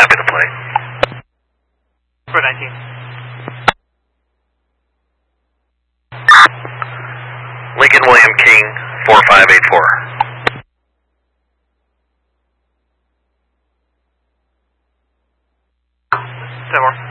Copy the plate. For 19. Lincoln William King, 4584. 10 more.